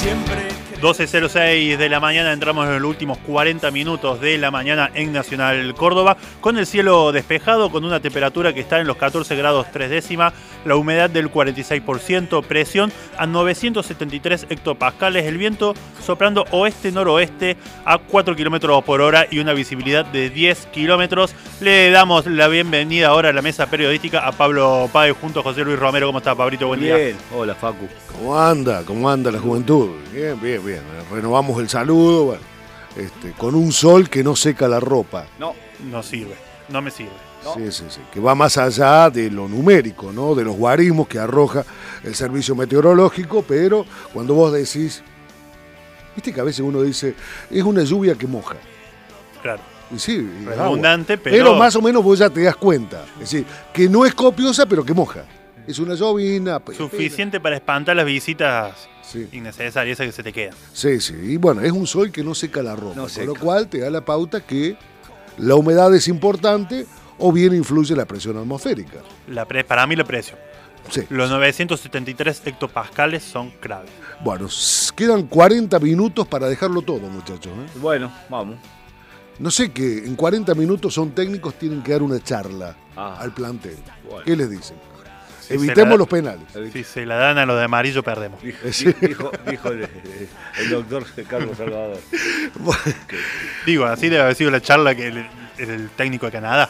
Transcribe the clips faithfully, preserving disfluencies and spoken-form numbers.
doce cero seis de la mañana, entramos en los últimos cuarenta minutos de la mañana en Nacional Córdoba, con el cielo despejado, con una temperatura que está en los catorce grados tres décimas, la humedad del cuarenta y seis por ciento, presión a novecientos setenta y tres hectopascales, el viento soplando oeste-noroeste a cuatro kilómetros por hora y una visibilidad de diez kilómetros. Le damos la bienvenida ahora a la mesa periodística a Pablo Páez junto a José Luis Romero. ¿Cómo está, Pablito? Buen día. Bien, hola Facu. ¿Cómo anda? ¿Cómo anda la juventud? Bien, bien, bien. Renovamos el saludo, bueno, este, con un sol que no seca la ropa. No, no sirve, no me sirve. No. Sí, sí, sí, que va más allá de lo numérico, ¿no? De los guarismos que arroja el servicio meteorológico, pero cuando vos decís, viste que a veces uno dice, es una lluvia que moja. Claro. Y sí, redundante, pero... pero más o menos vos ya te das cuenta. Es decir, que no es copiosa, pero que moja. Es una llovina. Suficiente para espantar las visitas sí. innecesarias, esas que se te quedan. Sí, sí. Y bueno, es un sol que no seca la ropa. No seca. Con lo cual te da la pauta que la humedad es importante o bien influye la presión atmosférica. La pre- para mí la presión. Sí. Los novecientos setenta y tres hectopascales son claves. Bueno, quedan cuarenta minutos para dejarlo todo, muchachos, ¿eh? Bueno, vamos. No sé que en cuarenta minutos son técnicos, tienen que dar una charla ah, al plantel. Bueno. ¿Qué les dicen? Si evitemos da, los penales. Si se la dan a los de amarillo, perdemos. Dijo, sí. dijo, dijo el, el doctor Carlos Salvador. Bueno. Digo, así debe haber sido la charla que el, el técnico de Canadá.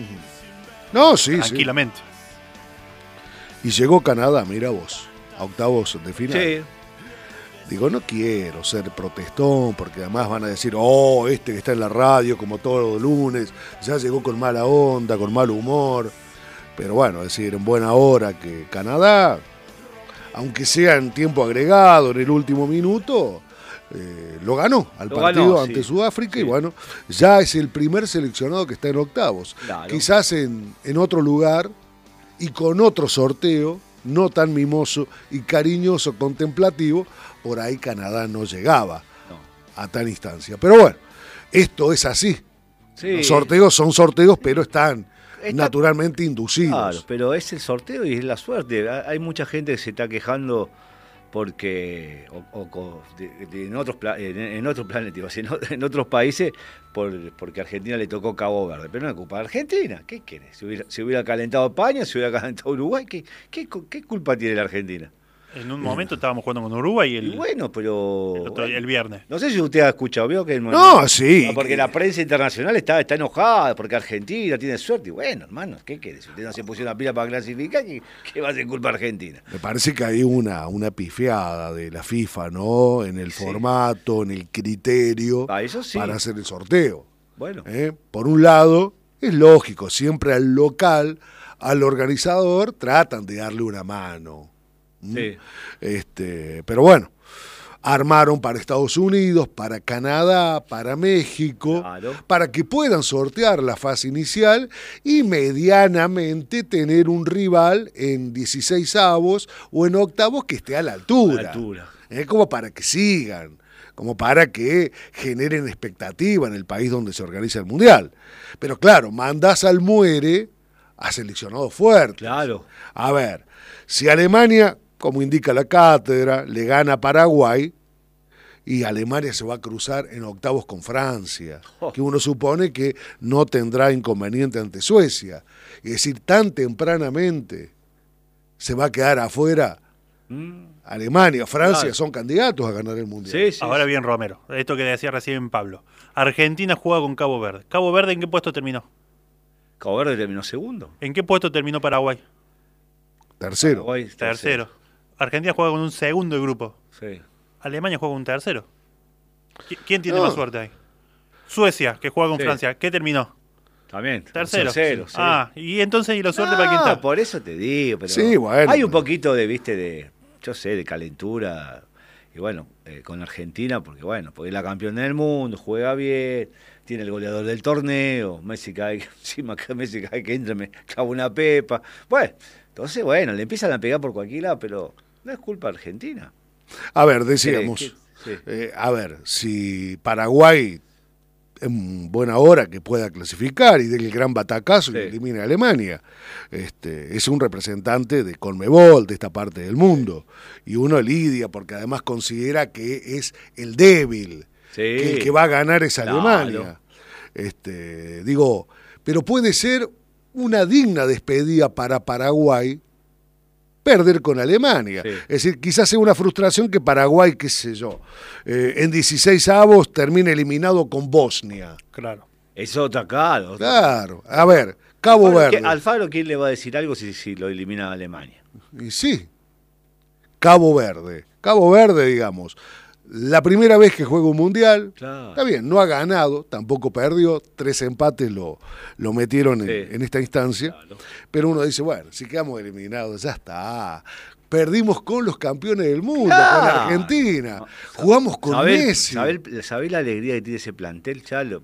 No, sí, tranquilamente. Sí. Y llegó Canadá, mira vos, a octavos de final. Sí. Digo, no quiero ser protestón, porque además van a decir, oh, este que está en la radio como todos los lunes, ya llegó con mala onda, con mal humor. Pero bueno, decir, en buena hora que Canadá, aunque sea en tiempo agregado, en el último minuto, eh, lo ganó al lo partido ganó, ante sí. Sudáfrica sí. Y bueno, ya es el primer seleccionado que está en octavos. Claro. Quizás en, en otro lugar y con otro sorteo, no tan mimoso y cariñoso, contemplativo, por ahí Canadá no llegaba no. a tal instancia. Pero bueno, esto es así. Sí. Los sorteos son sorteos, pero están está, naturalmente inducidos. Claro, pero es el sorteo y es la suerte. Hay mucha gente que se está quejando porque o, o, de, de, en otros en, en otros planetas, en, en otros países, por, porque a Argentina le tocó Cabo Verde. Pero no es culpa de Argentina. ¿Qué quiere? Si hubiera, si hubiera calentado España, si hubiera calentado Uruguay, ¿qué, qué, qué culpa tiene la Argentina? En un momento estábamos jugando con Uruguay el, y bueno, pero, el, otro, el viernes. No sé si usted ha escuchado, vio que el, no, sí. Porque que... la prensa internacional está, está enojada porque Argentina tiene suerte. Y bueno, hermano, ¿qué quiere? Si usted no se puso una pila para clasificar, ¿qué, qué va a ser culpa Argentina? Me parece que hay una, una pifiada de la FIFA, ¿no? En el sí. formato, en el criterio ah, eso sí. para hacer el sorteo. Bueno. ¿Eh? Por un lado, es lógico, siempre al local, al organizador, tratan de darle una mano. Sí. Este, pero bueno, armaron para Estados Unidos, para Canadá, para México, claro. para que puedan sortear la fase inicial y medianamente tener un rival en dieciseisavos o en octavos que esté a la altura. A la altura. ¿Eh? Como para que sigan, como para que generen expectativa en el país donde se organiza el Mundial. Pero claro, mandás al muere a seleccionados fuertes. Claro. A ver, si Alemania, como indica la cátedra, le gana a Paraguay y Alemania se va a cruzar en octavos con Francia, oh. que uno supone que no tendrá inconveniente ante Suecia. Es decir, tan tempranamente se va a quedar afuera mm. Alemania, Francia, claro. son candidatos a ganar el Mundial. Sí, sí, Ahora bien, Romero, esto que decía recién Pablo. Argentina juega con Cabo Verde. ¿Cabo Verde en qué puesto terminó? Cabo Verde terminó segundo. ¿En qué puesto terminó Paraguay? Tercero. Paraguay, tercero. tercero. Argentina juega con un segundo de grupo. Sí. Alemania juega con un tercero. ¿Quién tiene no. más suerte ahí? Suecia, que juega con sí. Francia. ¿Qué terminó? También. Tercero. Tercero, sí. Ah, y entonces, ¿y la suerte no, para quién está? Por eso te digo. Pero sí, bueno. Hay un poquito de, viste, de, yo sé, de calentura. Y bueno, eh, con Argentina, porque bueno, porque es la campeona del mundo, juega bien, tiene el goleador del torneo, Messi cae, encima que Messi cae que entra, me clava una pepa. Bueno, entonces, bueno, le empiezan a pegar por cualquier lado, pero no es culpa de Argentina. A ver, decíamos, ¿Qué, qué, sí. eh, a ver, si Paraguay en buena hora que pueda clasificar y del gran batacazo Sí. y elimine a Alemania. Este, es un representante de Conmebol, de esta parte del mundo. Y uno lidia porque además considera que es el débil, Sí. que el que va a ganar es Claro. Alemania. Este, digo, pero puede ser una digna despedida para Paraguay perder con Alemania. Sí. Es decir, quizás sea una frustración que Paraguay, qué sé yo, eh, en dieciséis avos termine eliminado con Bosnia. Claro. Es otra cara. otra- Claro, a ver, Cabo Alfaro, Verde. ¿qué- Alfaro, ¿quién le va a decir algo si, si lo elimina a Alemania? Y sí, Cabo Verde. Cabo Verde, digamos, la primera vez que juega un mundial, Claro. está bien, no ha ganado, tampoco perdió, tres empates lo, lo metieron en, Sí. en esta instancia, Claro. pero uno dice, bueno, si quedamos eliminados, ya está. Perdimos con los campeones del mundo, Claro. con Argentina, jugamos con ¿Sabés- Messi. sabés- ¿Sabés la alegría que tiene ese plantel? Ya lo-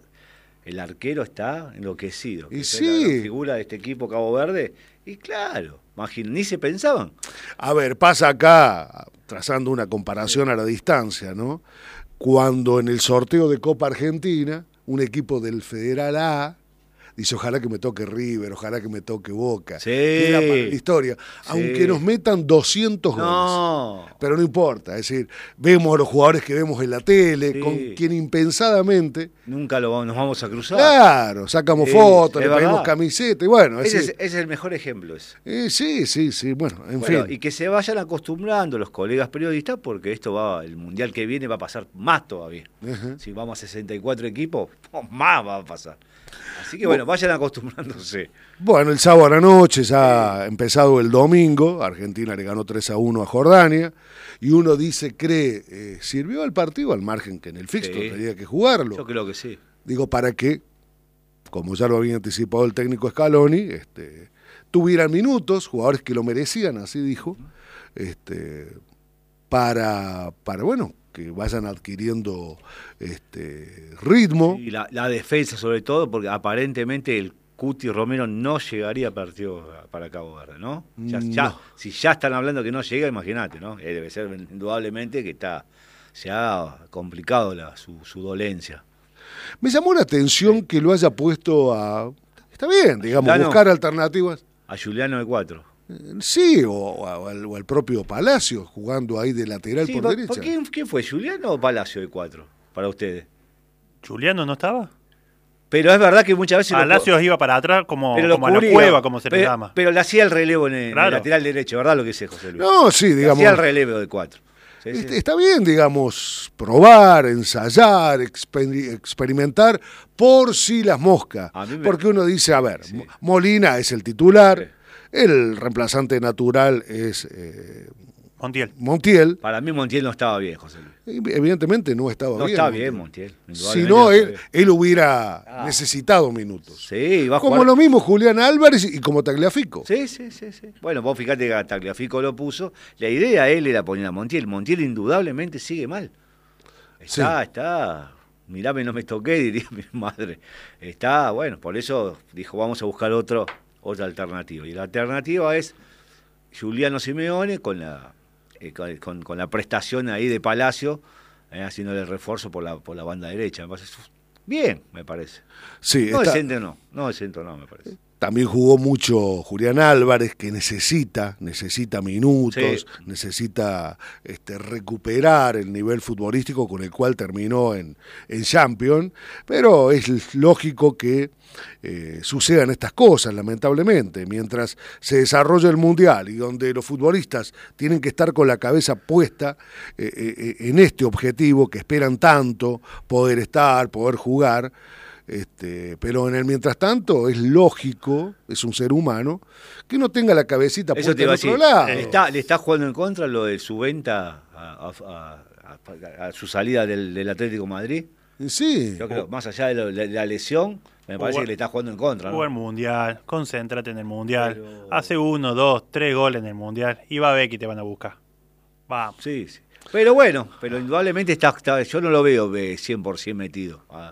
el arquero está enloquecido. Y que es sí. la gran figura de este equipo Cabo Verde. Y claro, imagín- ni se pensaban. A ver, pasa acá, trazando una comparación a la distancia, ¿no? Cuando en el sorteo de Copa Argentina, un equipo del Federal A dice, ojalá que me toque River, ojalá que me toque Boca. Sí. Queda para la historia. Aunque nos metan doscientos goles. No. Pero no importa, es decir, vemos a los jugadores que vemos en la tele, Sí. con quien impensadamente, Nunca lo, vamos- nos vamos a cruzar. claro, sacamos Sí, fotos, es le pedimos verdad. camiseta, y bueno, es Ese es, decir, ese es el mejor ejemplo. Ese. eh, sí, sí, sí, bueno, en Bueno, fin. y que se vayan acostumbrando los colegas periodistas, porque esto va, el mundial que viene va a pasar más todavía. Ajá. Si vamos a sesenta y cuatro equipos, más va a pasar. Así que bueno, vayan acostumbrándose. Bueno, el sábado a la noche, ya empezado el domingo, Argentina le ganó tres a uno a Jordania, y uno dice, cree, eh, ¿sirvió el partido al margen que en el fixture Sí. tenía que jugarlo? Yo creo que sí. Digo, para que, como ya lo había anticipado el técnico Scaloni, este, tuvieran minutos, jugadores que lo merecían, así dijo, este, para, para bueno, que vayan adquiriendo este ritmo. Y la, la defensa sobre todo, porque aparentemente el Cuti Romero no llegaría a partido para Cabo Verde, ¿no? Ya, ya- No. Si ya están hablando que no llega, imagínate, ¿no? Eh, debe ser indudablemente que está se ha complicado la, su, su dolencia. Me llamó la atención que lo haya puesto a... Está bien, digamos, Claro. buscar alternativas. A Juliano de cuatro. Eh, Sí, o, o al, o al propio Palacio, jugando ahí de lateral Sí, por ¿por- derecha. por quién, quién fue, Juliano o Palacio de cuatro, para ustedes? ¿Juliano no estaba? Pero es verdad que muchas veces... lo- Palacios iba para atrás como, pero lo como a la cubría. cueva, como se le pero, llama. Pero le hacía el relevo en el, en el Claro. lateral derecho, ¿verdad lo que dice José Luis? No, sí, Le digamos. hacía el relevo de cuatro. Sí, sí. Este, Está bien, digamos, probar, ensayar, exper- experimentar por si las moscas. A mí me- Porque uno dice, a ver, Sí. Mo- Molina es el titular, Sí. el reemplazante natural es eh, Montiel. Montiel. Para mí Montiel no estaba bien, José Luis. Y evidentemente no estaba No bien. está bien Montiel. Si indudablemente no, está él, bien. él hubiera Ah. necesitado minutos. Sí, va a Como jugar... lo mismo Julián Álvarez y como Tagliafico. Sí, sí, sí, sí. Bueno, vos fíjate que a Tagliafico lo puso. La idea de él era poner a Montiel. Montiel indudablemente sigue mal. Está, Sí. está. Mirame, no me toqué, diría mi madre. Está, bueno, por eso dijo, vamos a buscar otro, otra alternativa. Y la alternativa es Juliano Simeone con la, eh, con, con- con la prestación ahí de Palacio, eh, haciéndole el refuerzo por la, por la banda derecha. Me parece bien, me parece. Sí, No está- de centro no, no de centro no, me parece. También jugó mucho Julián Álvarez, que necesita, necesita minutos, Sí. necesita este, recuperar el nivel futbolístico con el cual terminó en, en Champions, pero es lógico que eh, sucedan estas cosas, lamentablemente, mientras se desarrolla el Mundial y donde los futbolistas tienen que estar con la cabeza puesta eh, eh, en este objetivo que esperan tanto, poder estar, poder jugar. Este, pero en el mientras tanto es lógico, es un ser humano, que no tenga la cabecita Eso puesta te en iba a otro decir. lado. Le está, le está jugando en contra lo de su venta a, a- a- a su salida del, del Atlético de Madrid. Sí, Yo creo, más allá de, lo- de la lesión, me parece Jugar- que le está jugando en contra. ¿no? Juega el mundial, concéntrate en el mundial. Pero- Hace uno, dos, tres goles en el mundial y va a ver que te van a buscar. Vamos. Sí, sí. Pero bueno, pero indudablemente está, está- yo no lo veo eh, cien por ciento metido a,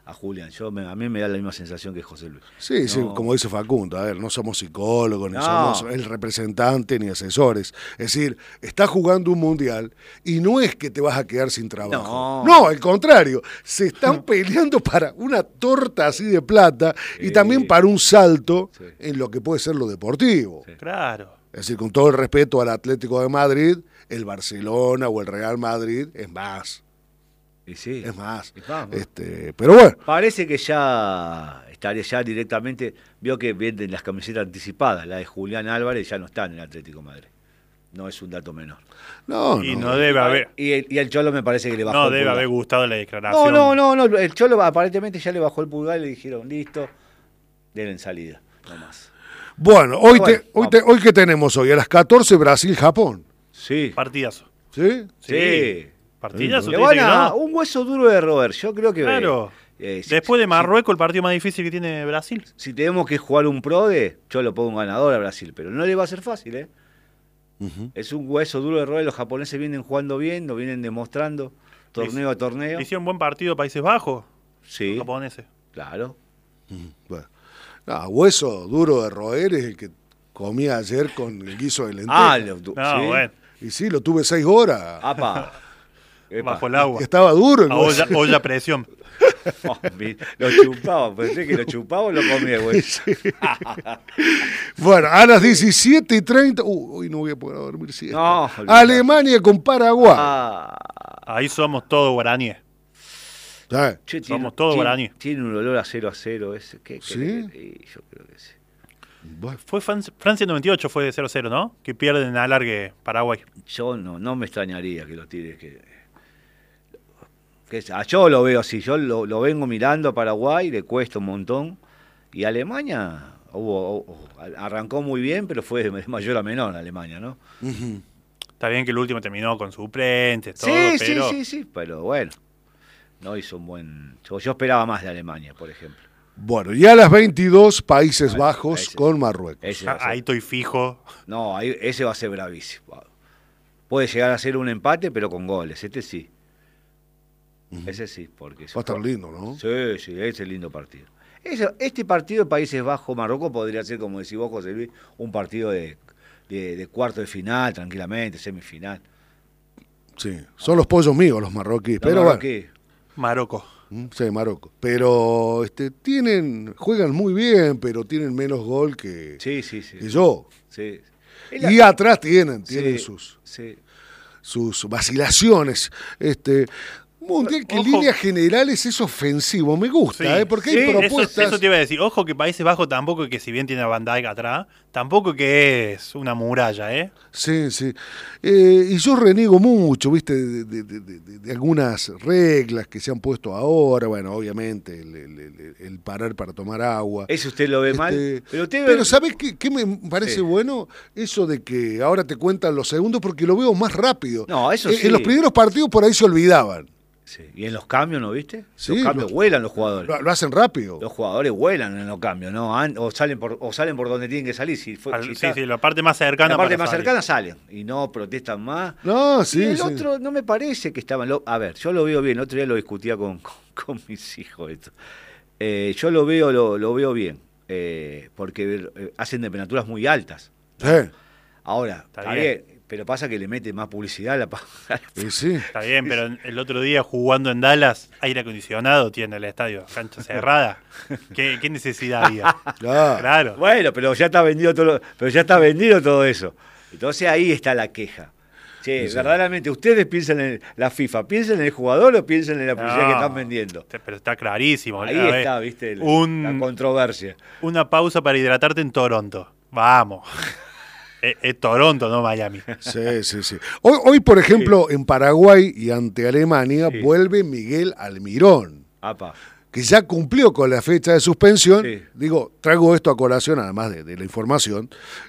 a Julián. Yo me, a mí me da la misma sensación que José Luis. Sí, no. sí, como dice Facundo, a ver, no somos psicólogos, ni No. somos el representante, ni asesores. Es decir, estás jugando un mundial y no es que te vas a quedar sin trabajo. No. No, al contrario, se están peleando para una torta así de plata y Sí. también para un salto Sí. en lo que puede ser lo deportivo. Sí. Claro. Es decir, con todo el respeto al Atlético de Madrid, el Barcelona o el Real Madrid es más, Y sí. es más. Es más, más. Este, pero bueno, Parece que ya estaría ya directamente, vio que venden las camisetas anticipadas, la de Julián Álvarez ya no está en el Atlético de Madrid. No es un dato menor. no, Y no. no debe haber. Y el, y el Cholo me parece que le bajó No el debe pulgar. haber gustado la declaración. No, no, no, no, el Cholo aparentemente ya le bajó el pulgar y le dijeron, listo, denle en salida, no más. Bueno, hoy, Bueno, te, hoy, te, hoy ¿qué tenemos hoy? A las catorce Brasil-Japón. Sí, Partidazo. ¿Sí? sí. Partidazo. Le te van dice que a no. un hueso duro de roer, yo creo que... Claro. eh, si- Después de si- Marruecos, el partido más difícil que tiene Brasil. Si tenemos que jugar un pro de, yo lo pongo un ganador a Brasil, pero no le va a ser fácil, ¿eh? Ujú. Es un hueso duro de roer, los japoneses vienen jugando bien, lo vienen demostrando, torneo a torneo. Hicieron buen partido Países Bajos, Sí, los japoneses. claro. Ujú. Bueno. No, hueso duro de roer es el que comí ayer con el guiso de lentejas. Ah, lo, No, sí. bueno, Y sí, lo tuve seis horas. Apa. Epa. bajo el agua. Estaba duro el A hueso. olla, olla a presión. Oh, mi- lo chupaba, pensé que lo chupaba o lo comía, güey. Bueno, a las diecisiete y treinta. Uh, hoy no voy a poder dormir siesta. No, olvidate. Alemania con Paraguay. Ah, Ahí somos todos guaraníes. ¿Sabes? che, Somos todos tiene, guaraníes. Tiene un olor a cero a cero ese. ¿Qué, qué ¿Sí? le- sí, yo creo que sí. Bueno, Fue Fran- Francia noventa y ocho, fue de cero cero, ¿no? Que pierden en alargue Paraguay. Yo no, no me extrañaría que lo tire. Que, que, ah, yo lo veo así, yo lo, lo vengo mirando a Paraguay, le cuesta un montón. Y Alemania hubo, hubo- arrancó muy bien, pero fue de mayor a menor Alemania, ¿no? ujú. Está bien que el último terminó con suplentes, todo, Sí, pero sí, sí, sí, pero bueno, no hizo un buen... Yo, yo esperaba más de Alemania, por ejemplo. Bueno, y a las veintidós, Países Ah, Bajos ese- con Marruecos. Ese va a ah, ser- ahí estoy fijo. No, ahí, ese va a ser bravísimo. Puede llegar a ser un empate, pero con goles. Este sí. Ese sí, porque... Va a estar lindo, ¿no? Sí, sí, ese es lindo partido. Eso, este partido de Países Bajos-Marruecos podría ser, como decís vos, José Luis, un partido de, de, de cuarto de final, tranquilamente, semifinal. Sí, son los pollos míos los marroquíes, Los pero bueno. marroquíes. Marocco. Mm, Sí, Marruecos. Pero este, tienen, juegan muy bien, pero tienen menos gol que, Sí, sí, sí. que yo. Sí. Es la- Y atrás tienen, tienen sí, sus, sí. sus vacilaciones. Este, mundial que en Ojo. líneas generales es ofensivo, me gusta, Sí, ¿eh? porque sí, hay eso- Eso, propuestas. eso te iba a decir. Ojo que Países Bajos tampoco, que si bien tiene a Van Dijk atrás, tampoco que es una muralla, ¿eh? Sí, sí. Eh, y yo reniego mucho, ¿viste? De, de- de- de- de algunas reglas que se han puesto ahora. Bueno, obviamente, el, el- el- el parar para tomar agua. Ese usted lo ve Este, mal. Pero usted Pero ve- ¿sabés qué, qué me parece Sí. bueno? Eso de que ahora te cuentan los segundos porque lo veo más rápido. No, eso En- sí. En los primeros partidos por ahí se olvidaban. Sí. Y en los cambios, ¿no viste? Sí, los cambios lo- vuelan los jugadores. Lo, lo hacen rápido. Los jugadores vuelan en los cambios, ¿no? An- O salen por, o salen por donde tienen que salir. Si fue, Al- si sí, está- sí, la parte más cercana. la parte para más salir. cercana salen y no protestan más. No, sí, y el sí. otro no me parece que estaban. lo- A ver, yo lo veo bien. El otro día lo discutía con, con, con mis hijos esto. Eh, yo lo veo, lo, lo veo bien. eh, porque eh, hacen temperaturas muy altas. Sí, Ahora, Está está, bien. bien. Pero pasa que le mete más publicidad a la, pa- y sí. Está bien, pero el otro día jugando en Dallas, aire acondicionado tiene el estadio, cancha cerrada. ¿Qué, qué necesidad había? Claro. Claro. Bueno, pero ya está vendido todo, lo- pero ya está vendido todo eso. Entonces ahí está la queja. Che, Sí, sí. verdaderamente, ustedes piensan en la FIFA, ¿piensan en el jugador o piensan en la publicidad No, que están vendiendo? te- Pero está clarísimo. Ahí A ver, está, viste, el- un- la controversia. Una pausa para hidratarte en Toronto. Vamos. es, es Toronto, no Miami. Sí, sí, sí. Hoy, hoy, por ejemplo, en Paraguay y ante Alemania, Sí. vuelve Miguel Almirón, Apa. que ya cumplió con la fecha de suspensión. Sí. Digo, traigo esto a colación, además de, de la información,